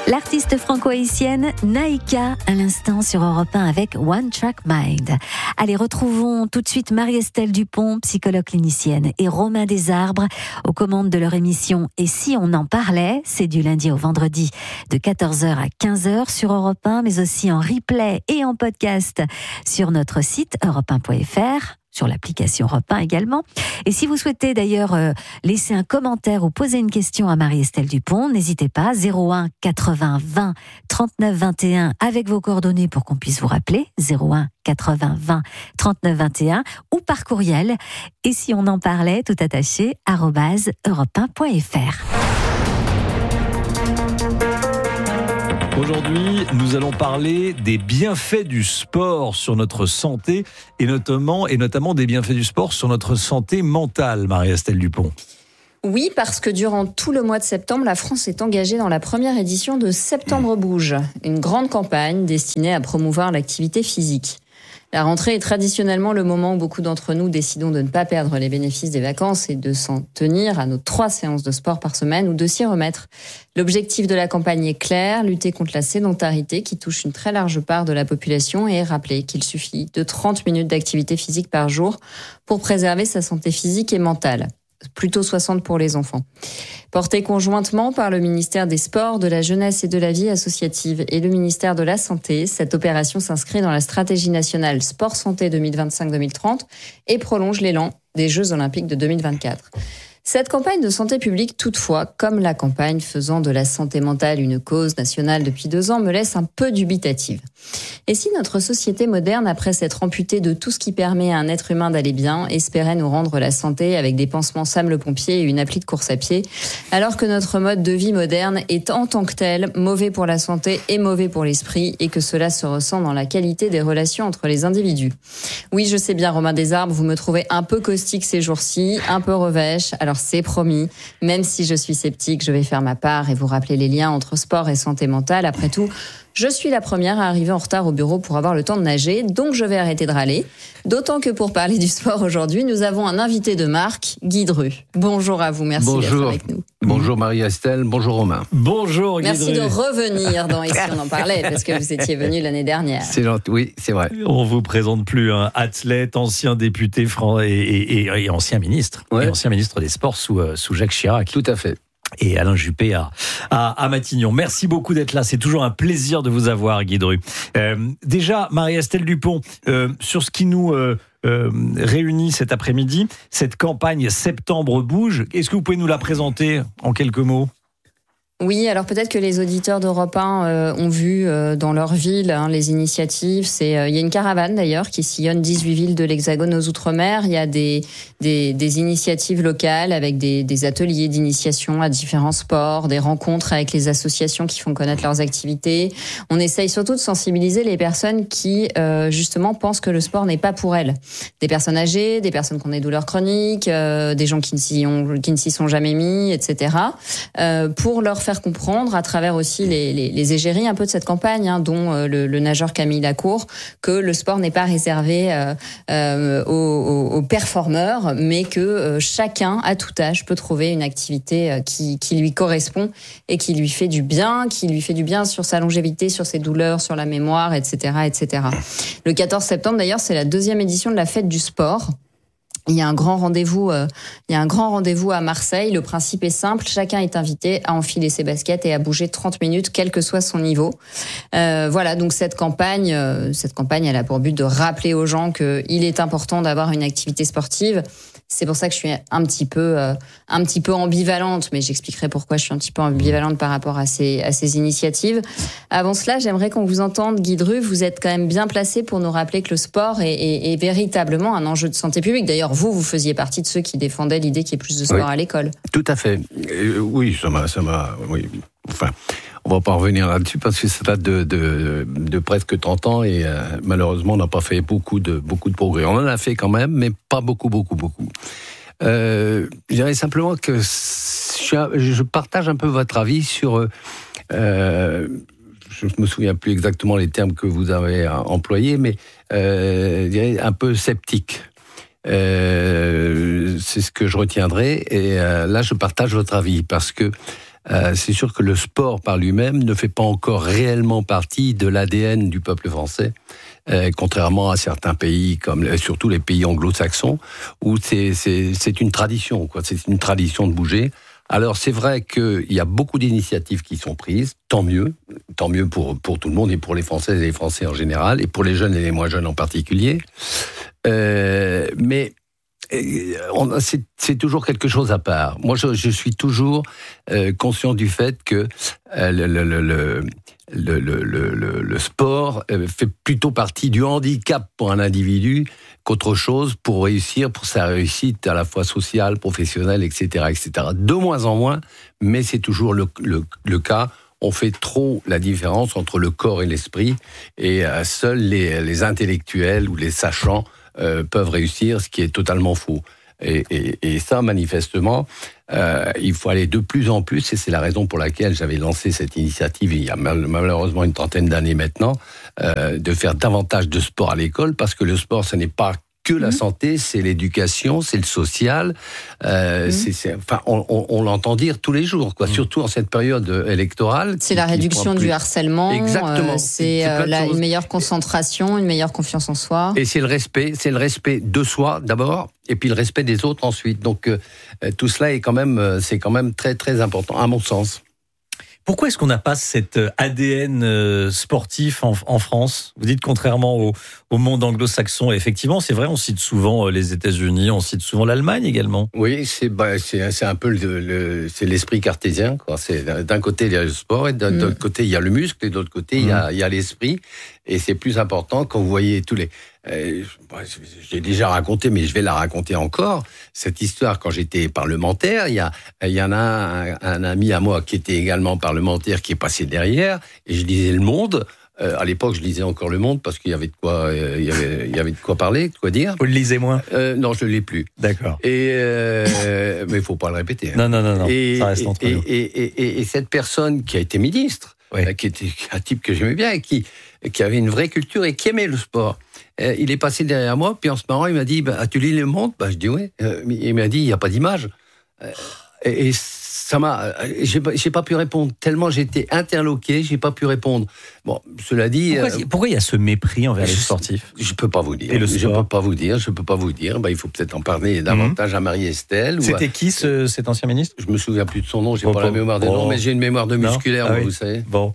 L'artiste franco-haïtienne Naïka, à l'instant sur Europe 1 avec One Track Mind. Allez, retrouvons tout de suite Marie-Estelle Dupont, psychologue clinicienne, et Romain Desarbres aux commandes de leur émission « Et si on en parlait ?» C'est du lundi au vendredi de 14h à 15h sur Europe 1, mais aussi en replay et en podcast sur notre site europe1.fr. Sur l'application Europe 1 également. Et si vous souhaitez d'ailleurs laisser un commentaire ou poser une question à Marie-Estelle Dupont, n'hésitez pas, 01 80 20 39 21 avec vos coordonnées pour qu'on puisse vous rappeler, 01 80 20 39 21 ou par courriel. Et si on en parlait, tout attaché, @europe1.fr. Aujourd'hui, nous allons parler des bienfaits du sport sur notre santé et notamment des bienfaits du sport sur notre santé mentale, Marie-Estelle Dupont. Oui, parce que durant tout le mois de septembre, la France est engagée dans la première édition de Septembre Bouge, une grande campagne destinée à promouvoir l'activité physique. La rentrée est traditionnellement le moment où beaucoup d'entre nous décidons de ne pas perdre les bénéfices des vacances et de s'en tenir à nos 3 séances de sport par semaine ou de s'y remettre. L'objectif de la campagne est clair, lutter contre la sédentarité qui touche une très large part de la population et rappeler qu'il suffit de 30 minutes d'activité physique par jour pour préserver sa santé physique et mentale. Plutôt 60 pour les enfants. Portée conjointement par le ministère des Sports, de la Jeunesse et de la Vie associative et le ministère de la Santé, cette opération s'inscrit dans la stratégie nationale Sport-Santé 2025-2030 et prolonge l'élan des Jeux Olympiques de 2024. Cette campagne de santé publique, toutefois, comme la campagne faisant de la santé mentale une cause nationale depuis 2 ans, me laisse un peu dubitative. Et si notre société moderne, après s'être amputée de tout ce qui permet à un être humain d'aller bien, espérait nous rendre la santé avec des pansements Sam le pompier et une appli de course à pied, alors que notre mode de vie moderne est en tant que tel mauvais pour la santé et mauvais pour l'esprit, et que cela se ressent dans la qualité des relations entre les individus. Oui, je sais bien, Romain Desarbres, vous me trouvez un peu caustique ces jours-ci, un peu revêche, alors c'est promis, même si je suis sceptique, je vais faire ma part et vous rappeler les liens entre sport et santé mentale. Après tout, je suis la première à arriver en retard au bureau pour avoir le temps de nager, donc je vais arrêter de râler. D'autant que pour parler du sport aujourd'hui, nous avons un invité de marque, Guy Dru. Bonjour à vous, merci d'être avec nous. Bonjour Marie-Estelle, bonjour Romain. Bonjour Guy Merci Dru. de revenir dans Ici on en parlait, parce que vous étiez venu l'année dernière. C'est gentil, oui, c'est vrai. On vous présente plus un athlète, ancien député et ancien ministre, Ouais. et ancien ministre des Sports sous Jacques Chirac. Tout à fait. Et Alain Juppé à Matignon. Merci beaucoup d'être là. C'est toujours un plaisir de vous avoir, Guy Dru. Déjà, Marie-Estelle Dupont, sur ce qui nous réunit cet après-midi, cette campagne Septembre Bouge, est-ce que vous pouvez nous la présenter en quelques mots ? Oui, alors peut-être que les auditeurs d'Europe 1 ont vu dans leur ville les initiatives. Il y a une caravane d'ailleurs qui sillonne 18 villes de l'Hexagone aux Outre-mer. Il y a des initiatives locales avec des ateliers d'initiation à différents sports, des rencontres avec les associations qui font connaître leurs activités. On essaye surtout de sensibiliser les personnes qui justement pensent que le sport n'est pas pour elles. Des personnes âgées, des personnes qui ont des douleurs chroniques, des gens qui ne s'y sont jamais mis, etc. Pour leur faire comprendre à travers aussi les égéries un peu de cette campagne, dont le nageur Camille Lacour, que le sport n'est pas réservé aux performeurs, mais que chacun à tout âge peut trouver une activité qui lui correspond et qui lui fait du bien, sur sa longévité, sur ses douleurs, sur la mémoire, etc., etc. Le 14 septembre d'ailleurs, c'est la 2e édition de la fête du sport. Il y a un grand rendez-vous à Marseille. Le principe est simple. Chacun est invité à enfiler ses baskets et à bouger 30 minutes, quel que soit son niveau. Voilà. Donc cette campagne, elle a pour but de rappeler aux gens qu'il est important d'avoir une activité sportive. C'est pour ça que je suis un petit peu ambivalente, mais j'expliquerai pourquoi je suis un petit peu ambivalente par rapport à ces initiatives. Avant cela, j'aimerais qu'on vous entende, Guy Dru. Vous êtes quand même bien placé pour nous rappeler que le sport est véritablement un enjeu de santé publique. D'ailleurs, vous faisiez partie de ceux qui défendaient l'idée qu'il y ait plus de sport à l'école. Tout à fait. Oui, ça m'a. Oui. Enfin, on va pas revenir là-dessus parce que ça date de presque 30 ans et malheureusement, on n'a pas fait beaucoup de progrès. On en a fait quand même, mais pas beaucoup. Je dirais simplement que je partage un peu votre avis sur. Je me souviens plus exactement les termes que vous avez employés, mais je dirais un peu sceptique. C'est ce que je retiendrai. Et là, je partage votre avis parce que c'est sûr que le sport par lui-même ne fait pas encore réellement partie de l'ADN du peuple français, contrairement à certains pays, comme surtout les pays anglo-saxons, où c'est une tradition, quoi. C'est une tradition de bouger. Alors c'est vrai qu'il y a beaucoup d'initiatives qui sont prises, tant mieux pour tout le monde et pour les Françaises et les Français en général, et pour les jeunes et les moins jeunes en particulier. Mais c'est toujours quelque chose à part. Moi, je suis toujours conscient du fait que le sport fait plutôt partie du handicap pour un individu qu'autre chose pour sa réussite à la fois sociale, professionnelle, etc., etc. De moins en moins, mais c'est toujours le cas. On fait trop la différence entre le corps et l'esprit, et seuls les intellectuels ou les sachants peuvent réussir, ce qui est totalement faux. Et ça, manifestement, il faut aller de plus en plus, et c'est la raison pour laquelle j'avais lancé cette initiative il y a malheureusement une trentaine d'années maintenant, de faire davantage de sport à l'école, parce que le sport, ce n'est pas que la santé, c'est l'éducation, c'est le social. On l'entend dire tous les jours, quoi. Surtout en cette période électorale. C'est la réduction du harcèlement. Exactement. C'est une meilleure concentration, une meilleure confiance en soi. Et c'est le respect de soi d'abord, et puis le respect des autres ensuite. Donc tout cela c'est quand même très très important à mon sens. Pourquoi est-ce qu'on n'a pas cet ADN sportif en France ? Vous dites contrairement au monde anglo-saxon, et effectivement, c'est vrai, on cite souvent les États-Unis, on cite souvent l'Allemagne également. Oui, c'est un peu c'est l'esprit cartésien, quoi. C'est d'un côté il y a le sport, et d'un autre côté il y a le muscle, et de l'autre côté il y a l'esprit, et c'est plus important quand vous voyez tous les. J'ai déjà raconté, mais je vais la raconter encore. Cette histoire, quand j'étais parlementaire, il y en a un ami à moi qui était également parlementaire qui est passé derrière, et je lisais Le Monde. À l'époque, je lisais encore Le Monde parce qu'il y avait de quoi, il y avait de quoi parler, de quoi dire. Vous le lisez moins ? Non, je ne le lis plus. D'accord. Mais il faut pas le répéter. Hein. Non. Ça reste entre nous. Et cette personne qui a été ministre, qui était un type que j'aimais bien et qui avait une vraie culture et qui aimait le sport. Il est passé derrière moi, puis en se marrant, il m'a dit tu lis Le Monde ? Je dis oui. Il m'a dit il n'y a pas d'image. Et ça m'a. J'ai pas pu répondre tellement j'étais interloqué. J'ai pas pu répondre. Bon, cela dit. Pourquoi il y a ce mépris envers les sportifs ? Je peux pas vous dire. Et le sport ? Je peux pas vous dire. Il faut peut-être en parler davantage à Marie-Estelle. C'était qui cet ancien ministre ? Je me souviens plus de son nom. J'ai pas la mémoire des noms, mais j'ai une mémoire de musculaire, vous savez. Bon.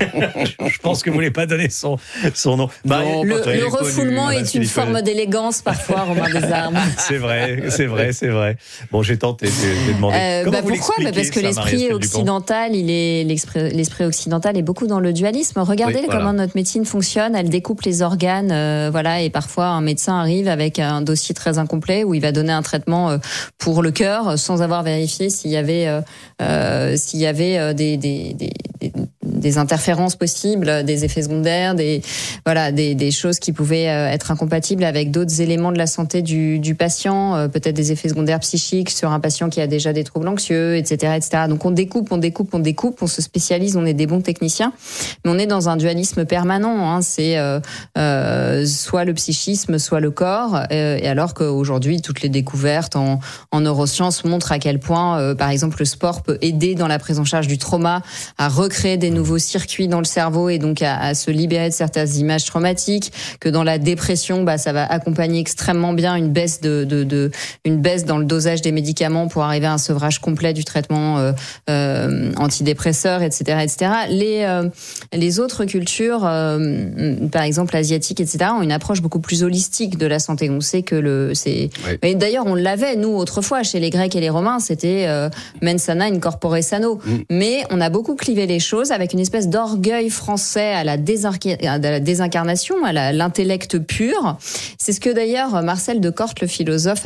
Je pense que vous ne voulez pas donner son nom. Non, le refoulement est une forme d'élégance parfois, Romain Desarmes. C'est vrai. Bon, j'ai tenté de demander. Pourquoi ? Parce que l'esprit occidental, l'esprit occidental est beaucoup dans le dualisme. Regardez comment notre médecine fonctionne. Elle découpe les organes, et parfois un médecin arrive avec un dossier très incomplet où il va donner un traitement pour le cœur sans avoir vérifié s'il y avait des interférences possibles, des effets secondaires, des choses qui pouvaient être incompatibles avec d'autres éléments de la santé du patient, peut-être des effets secondaires psychiques sur un patient qui a déjà des troubles anxieux, etc., etc. Donc on découpe, on se spécialise, on est des bons techniciens, mais on est dans un dualisme permanent. Hein. C'est soit le psychisme, soit le corps, et alors qu'aujourd'hui toutes les découvertes en neurosciences montrent à quel point, par exemple, le sport peut aider dans la prise en charge du trauma, à recréer des nouveaux circuits dans le cerveau et donc à se libérer de certaines images traumatiques, que dans la dépression, ça va accompagner extrêmement bien une baisse une baisse dans le dosage des médicaments pour arriver à un sevrage complet du traitement antidépresseur, etc., etc. Les autres cultures, par exemple asiatiques, etc., ont une approche beaucoup plus holistique de la santé. On sait que et d'ailleurs, on l'avait nous autrefois chez les Grecs et les Romains, c'était mens sana in corpore sano. Mais on a beaucoup clivé les choses avec une espèce d'orgueil français à la désincarnation, à l'intellect pur. C'est ce que d'ailleurs Marcel de Corte, le philosophe,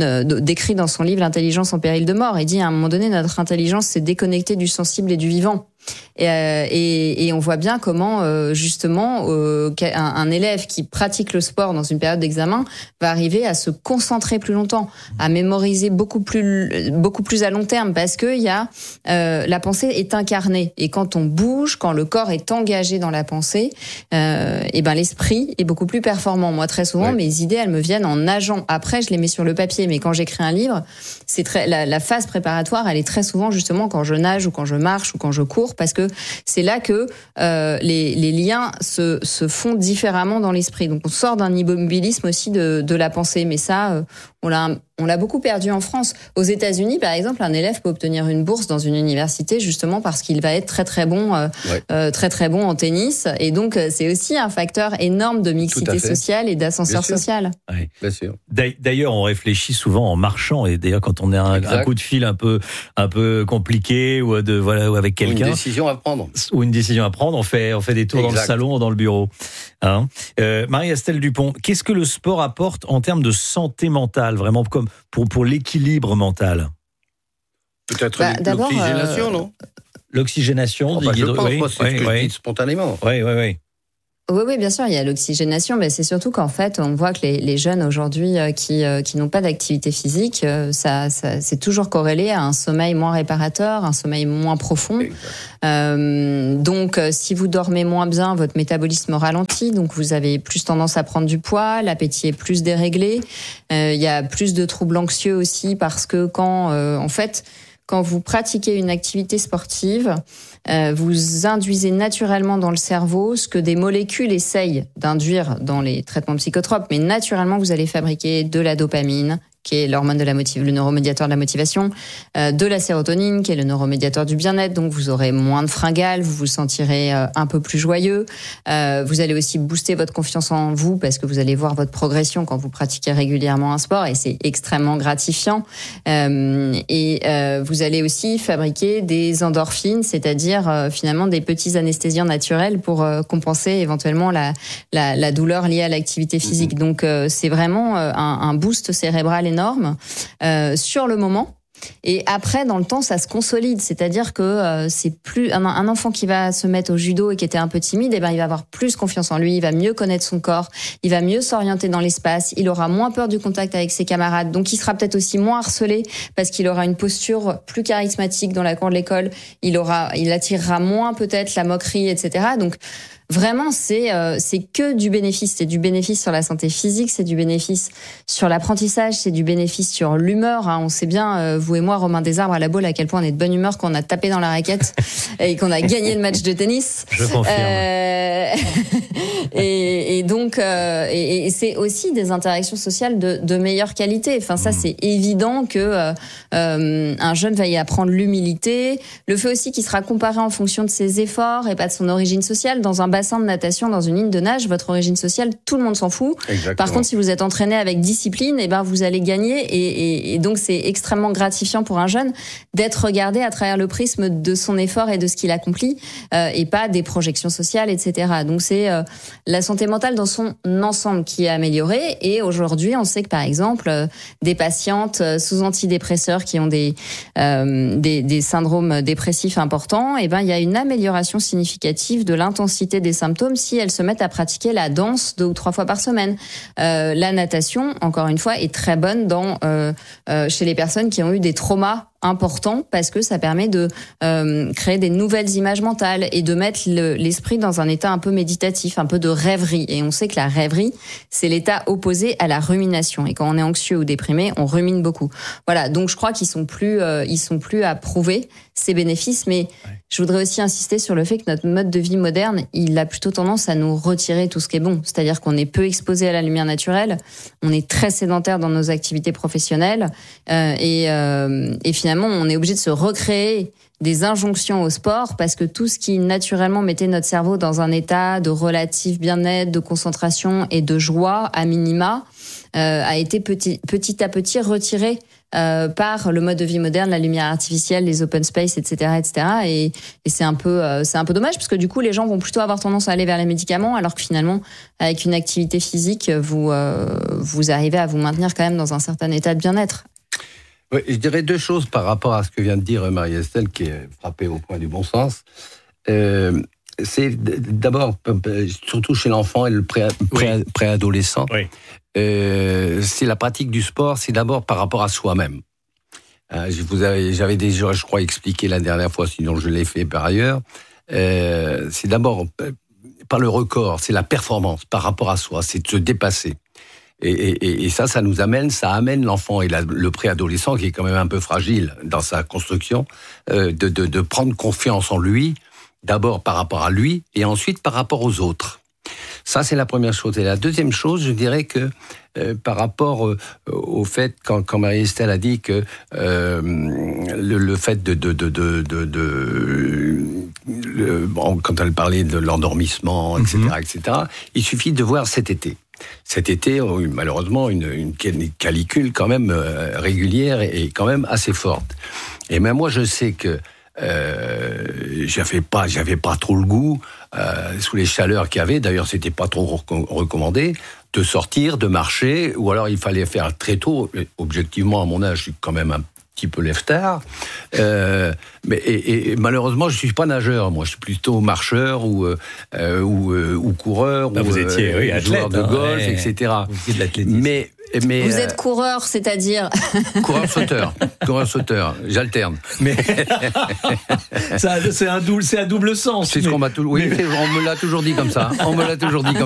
décrit dans son livre L'intelligence en péril de mort. Il dit à un moment donné, notre intelligence s'est déconnectée du sensible et du vivant. Et on voit bien comment justement un élève qui pratique le sport dans une période d'examen va arriver à se concentrer plus longtemps, à mémoriser beaucoup plus à long terme, parce que la pensée est incarnée, et quand on bouge, quand le corps est engagé dans la pensée, et ben l'esprit est beaucoup plus performant. Moi, très souvent, mes idées, elles me viennent en nageant. Après, je les mets sur le papier, mais quand j'écris un livre, la phase préparatoire, elle est très souvent justement quand je nage ou quand je marche ou quand je cours, parce que c'est là que les liens se font différemment dans l'esprit. Donc on sort d'un immobilisme aussi de la pensée, mais ça, on l'a beaucoup perdu en France. Aux États-Unis, par exemple, un élève peut obtenir une bourse dans une université justement parce qu'il va être très très bon en tennis, et donc c'est aussi un facteur énorme de mixité sociale et d'ascenseur social. Oui, bien sûr. D'ailleurs, on réfléchit souvent en marchant, et d'ailleurs quand on a un coup de fil un peu compliqué ou avec quelqu'un, une décision à prendre, on fait des tours dans le salon ou dans le bureau. Marie-Estelle Dupont, qu'est-ce que le sport apporte en termes de santé mentale, vraiment comme pour l'équilibre mental? Peut-être l'oxygénation, non? L'oxygénation, je pense, c'est ce que je dis spontanément. Oui, bien sûr, il y a l'oxygénation, mais c'est surtout qu'en fait, on voit que les jeunes aujourd'hui qui n'ont pas d'activité physique, ça c'est toujours corrélé à un sommeil moins réparateur, un sommeil moins profond. Donc, si vous dormez moins bien, votre métabolisme ralentit, donc vous avez plus tendance à prendre du poids, l'appétit est plus déréglé. Il y a plus de troubles anxieux aussi, parce que quand vous pratiquez une activité sportive, vous induisez naturellement dans le cerveau ce que des molécules essayent d'induire dans les traitements psychotropes, mais naturellement, vous allez fabriquer de la dopamine, qui est l'hormone le neuromédiateur de la motivation, de la sérotonine, qui est le neuromédiateur du bien-être. Donc, vous aurez moins de fringales, vous vous sentirez un peu plus joyeux. Vous allez aussi booster votre confiance en vous, parce que vous allez voir votre progression quand vous pratiquez régulièrement un sport, et c'est extrêmement gratifiant. Vous allez aussi fabriquer des endorphines, c'est-à-dire finalement des petits anesthésiants naturels pour compenser éventuellement la douleur liée à l'activité physique. Donc, c'est vraiment un boost cérébral énorme sur le moment. Et après, dans le temps, ça se consolide. C'est-à-dire que c'est plus un enfant qui va se mettre au judo et qui était un peu timide, il va avoir plus confiance en lui, il va mieux connaître son corps, il va mieux s'orienter dans l'espace, il aura moins peur du contact avec ses camarades, donc il sera peut-être aussi moins harcelé parce qu'il aura une posture plus charismatique dans la cour de l'école, il attirera moins peut-être la moquerie, etc. Donc vraiment, c'est que du bénéfice. C'est du bénéfice sur la santé physique, c'est du bénéfice sur l'apprentissage, c'est du bénéfice sur l'humeur. On sait bien, vous et moi, Romain Desarbres, à la boule, à quel point on est de bonne humeur quand on a tapé dans la raquette et qu'on a gagné le match de tennis. Je confirme. Et donc, c'est aussi des interactions sociales de meilleure qualité. Enfin, ça, c'est évident que un jeune va y apprendre l'humilité, le fait aussi qu'il sera comparé en fonction de ses efforts et pas de son origine sociale. Dans un bassin de natation, dans une ligne de nage, votre origine sociale, tout le monde s'en fout. Exactement. Par contre, si vous êtes entraîné avec discipline, vous allez gagner, et donc c'est extrêmement gratifiant pour un jeune d'être regardé à travers le prisme de son effort et de ce qu'il accomplit, et pas des projections sociales, etc. Donc c'est la santé mentale dans son ensemble qui est améliorée. Et aujourd'hui, on sait que par exemple, des patientes sous antidépresseurs qui ont des syndromes dépressifs importants, il y a une amélioration significative de l'intensité des symptômes si elles se mettent à pratiquer la danse 2 ou 3 fois par semaine. La natation, encore une fois, est très bonne chez les personnes qui ont eu des traumas importants, parce que ça permet de créer des nouvelles images mentales et de mettre l'esprit dans un état un peu méditatif, un peu de rêverie. Et on sait que la rêverie, c'est l'état opposé à la rumination. Et quand on est anxieux ou déprimé, on rumine beaucoup. Voilà, donc je crois qu'ils sont plus à prouver ces bénéfices, mais je voudrais aussi insister sur le fait que notre mode de vie moderne, il a plutôt tendance à nous retirer tout ce qui est bon. C'est-à-dire qu'on est peu exposé à la lumière naturelle, on est très sédentaire dans nos activités professionnelles, et finalement, on est obligé de se recréer des injonctions au sport, parce que tout ce qui naturellement mettait notre cerveau dans un état de relatif bien-être, de concentration et de joie à minima, a été petit à petit retiré par le mode de vie moderne, la lumière artificielle, les open space, etc., etc. Et c'est un peu dommage, parce que du coup, les gens vont plutôt avoir tendance à aller vers les médicaments, alors que finalement, avec une activité physique, vous arrivez à vous maintenir quand même dans un certain état de bien-être. Oui, je dirais deux choses par rapport à ce que vient de dire Marie-Estelle, qui est frappée au coin du bon sens. C'est d'abord, surtout chez l'enfant et le préadolescent, Oui. C'est la pratique du sport, c'est d'abord par rapport à soi-même. J'avais déjà, je crois, expliqué la dernière fois, sinon je l'ai fait par ailleurs. C'est d'abord par le record, c'est la performance par rapport à soi, c'est de se dépasser. Et ça amène l'enfant et le préadolescent, qui est quand même un peu fragile dans sa construction, de prendre confiance en lui, d'abord par rapport à lui, et ensuite par rapport aux autres. Ça, c'est la première chose. Et la deuxième chose, je dirais que par rapport au fait, quand Marie-Estelle a dit que le fait quand elle parlait de l'endormissement, etc., etc., il suffit de voir cet été. Cet été, malheureusement, une canicule quand même régulière et quand même assez forte. Et même moi, je sais que j'avais pas trop le goût, sous les chaleurs qu'il y avait, d'ailleurs c'était pas trop recommandé, de sortir, de marcher, ou alors il fallait faire très tôt. Objectivement, à mon âge, je suis quand même un petit peu lève-tard, mais malheureusement je suis pas nageur, moi je suis plutôt marcheur ou coureur, ou vous étiez athlète, joueur de golf, etc. Vous faisiez de l'athlétisme. Mais Vous êtes coureur, c'est-à-dire coureur sauteur, j'alterne. Mais c'est à double sens. C'est ce qu'on m'a on me l'a toujours dit comme ça. On me l'a toujours dit comme ça.